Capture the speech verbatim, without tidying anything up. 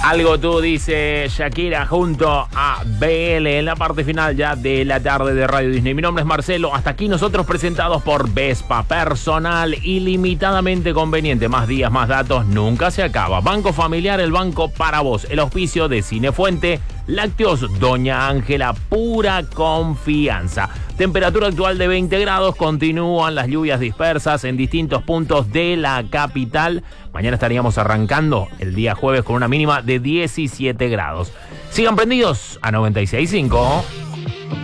Algo tú, dice Shakira junto a B L en la parte final ya de la tarde de Radio Disney. Mi nombre es Marcelo, hasta aquí nosotros presentados por Vespa, personal ilimitadamente conveniente. Más días, más datos, nunca se acaba. Banco Familiar, el banco para vos. El auspicio de Cinefuente, Lácteos Doña Ángela, pura confianza. Temperatura actual de veinte grados, continúan las lluvias dispersas en distintos puntos de la capital. Mañana estaríamos arrancando el día jueves con una mínima de diecisiete grados. Sigan prendidos a noventa y seis punto cinco.